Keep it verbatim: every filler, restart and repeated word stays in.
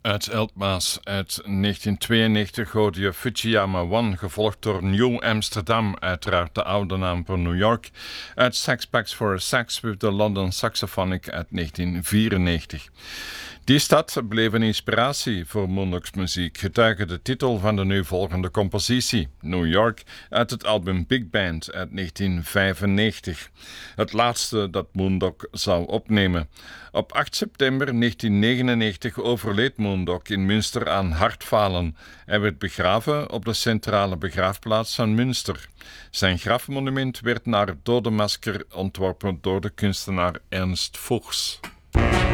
Uit Eltmaas uit negentien tweeënnegentig hoorde je Fujiyama One, gevolgd door New Amsterdam, uiteraard de oude naam voor New York, uit Sax Packs for a Sax with the London Saxophonic uit negentien vierennegentig. Die stad bleef een inspiratie voor Moondog's muziek, getuige de titel van de nu volgende compositie, New York, uit het album Big Band uit negentien vijfennegentig. Het laatste dat Moondog zou opnemen. Op acht september negentien negenennegentig overleed Moondog in Münster aan hartfalen. Hij werd begraven op de centrale begraafplaats van Münster. Zijn grafmonument werd naar het dodenmasker ontworpen door de kunstenaar Ernst Fuchs.